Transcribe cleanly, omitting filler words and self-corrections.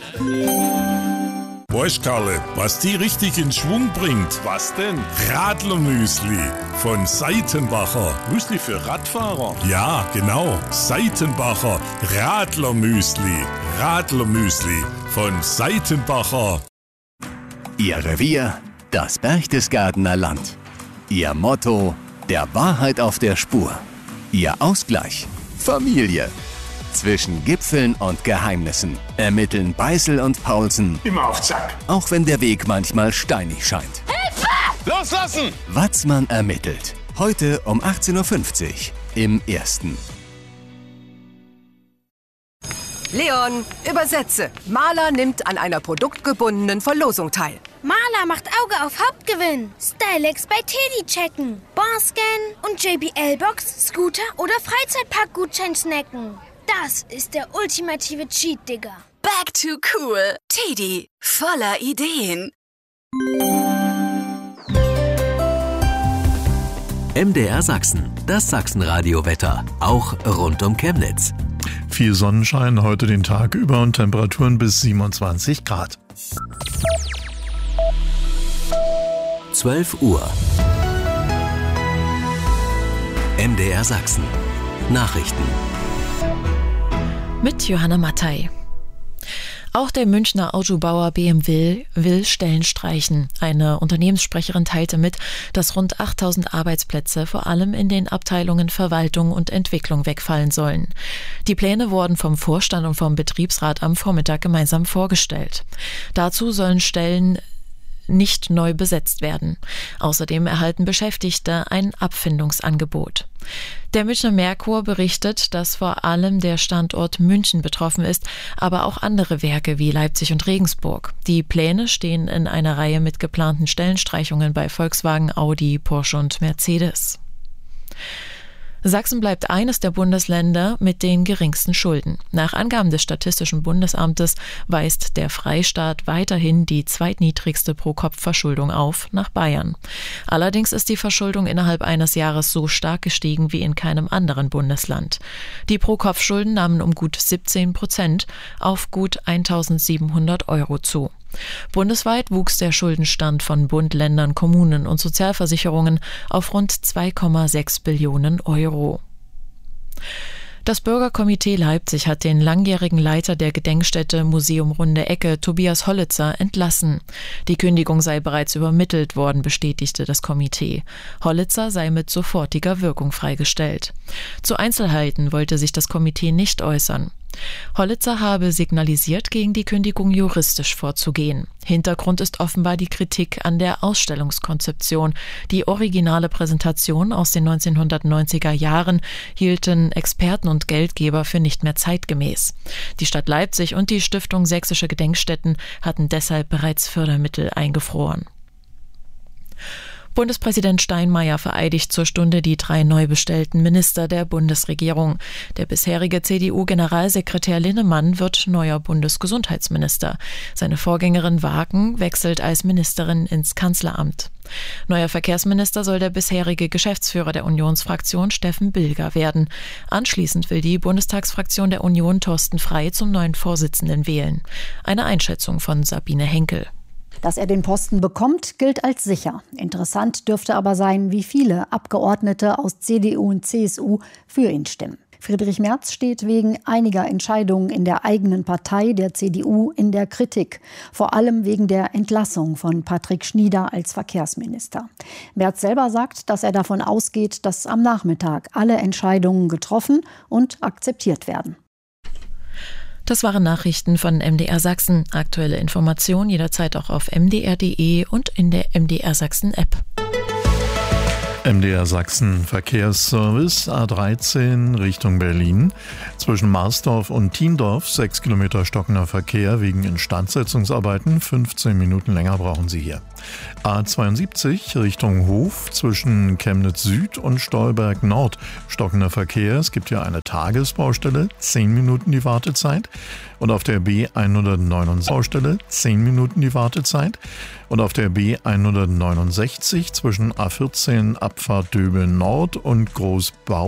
Weißt, Karle, was die richtig in Schwung bringt? Was denn? Radlermüsli von Seitenbacher. Müsli für Radfahrer? Ja, genau. Seitenbacher Radlermüsli. Radlermüsli von Seitenbacher. Ihr Revier, das Berchtesgadener Land. Ihr Motto, der Wahrheit auf der Spur. Ihr Ausgleich, Familie. Zwischen Gipfeln und Geheimnissen ermitteln Beißel und Paulsen. Immer auf Zack. Auch wenn der Weg manchmal steinig scheint. Hilfe! Loslassen! Watzmann ermittelt. Heute um 18.50 Uhr im Ersten. Leon, übersetze. Maler nimmt an einer produktgebundenen Verlosung teil. Maler macht Auge auf Hauptgewinn. Stylex bei Teddy checken. Barscan und JBL-Box, Scooter oder Freizeitpark-Gutschein snacken. Das ist der ultimative Cheat, Digga. Back to cool. Teddy, voller Ideen. MDR Sachsen, das Sachsenradio-Wetter, auch rund um Chemnitz. Viel Sonnenschein heute den Tag über und Temperaturen bis 27 Grad. 12 Uhr. MDR Sachsen. Nachrichten. Mit Johanna Mattei. Auch der Münchner Autobauer BMW will Stellen streichen. Eine Unternehmenssprecherin teilte mit, dass rund 8.000 Arbeitsplätze vor allem in den Abteilungen Verwaltung und Entwicklung wegfallen sollen. Die Pläne wurden vom Vorstand und vom Betriebsrat am Vormittag gemeinsam vorgestellt. Dazu sollen Stellen nicht neu besetzt werden. Außerdem erhalten Beschäftigte ein Abfindungsangebot. Der Münchner Merkur berichtet, dass vor allem der Standort München betroffen ist, aber auch andere Werke wie Leipzig und Regensburg. Die Pläne stehen in einer Reihe mit geplanten Stellenstreichungen bei Volkswagen, Audi, Porsche und Mercedes. Sachsen bleibt eines der Bundesländer mit den geringsten Schulden. Nach Angaben des Statistischen Bundesamtes weist der Freistaat weiterhin die zweitniedrigste Pro-Kopf-Verschuldung auf, nach Bayern. Allerdings ist die Verschuldung innerhalb eines Jahres so stark gestiegen wie in keinem anderen Bundesland. Die Pro-Kopf-Schulden nahmen um gut 17% auf gut 1.700 € zu. Bundesweit wuchs der Schuldenstand von Bund, Ländern, Kommunen und Sozialversicherungen auf rund 2,6 Billionen €. Das Bürgerkomitee Leipzig hat den langjährigen Leiter der Gedenkstätte Museum Runde Ecke, Tobias Hollitzer, entlassen. Die Kündigung sei bereits übermittelt worden, bestätigte das Komitee. Hollitzer sei mit sofortiger Wirkung freigestellt. Zu Einzelheiten wollte sich das Komitee nicht äußern. Hollitzer habe signalisiert, gegen die Kündigung juristisch vorzugehen. Hintergrund ist offenbar die Kritik an der Ausstellungskonzeption. Die originale Präsentation aus den 1990er Jahren hielten Experten und Geldgeber für nicht mehr zeitgemäß. Die Stadt Leipzig und die Stiftung Sächsische Gedenkstätten hatten deshalb bereits Fördermittel eingefroren. Bundespräsident Steinmeier vereidigt zur Stunde die 3 neu bestellten Minister der Bundesregierung. Der bisherige CDU-Generalsekretär Linnemann wird neuer Bundesgesundheitsminister. Seine Vorgängerin Wagen wechselt als Ministerin ins Kanzleramt. Neuer Verkehrsminister soll der bisherige Geschäftsführer der Unionsfraktion Steffen Bilger werden. Anschließend will die Bundestagsfraktion der Union Thorsten Frey zum neuen Vorsitzenden wählen. Eine Einschätzung von Sabine Henkel. Dass er den Posten bekommt, gilt als sicher. Interessant dürfte aber sein, wie viele Abgeordnete aus CDU und CSU für ihn stimmen. Friedrich Merz steht wegen einiger Entscheidungen in der eigenen Partei, der CDU, in der Kritik. Vor allem wegen der Entlassung von Patrick Schnieder als Verkehrsminister. Merz selber sagt, dass er davon ausgeht, dass am Nachmittag alle Entscheidungen getroffen und akzeptiert werden. Das waren Nachrichten von MDR Sachsen. Aktuelle Informationen jederzeit auch auf mdr.de und in der MDR Sachsen App. MDR Sachsen Verkehrsservice A13 Richtung Berlin. Zwischen Marsdorf und Thiendorf 6 Kilometer stockender Verkehr wegen Instandsetzungsarbeiten. 15 Minuten länger brauchen Sie hier. A72 Richtung Hof zwischen Chemnitz Süd und Stolberg Nord stockender Verkehr. Es gibt hier eine Tagesbaustelle, 10 Minuten die Wartezeit. Und auf der B169 Baustelle 10 Minuten die Wartezeit. Und auf der B169 zwischen A14 Abfahrt Döbeln Nord und Großbau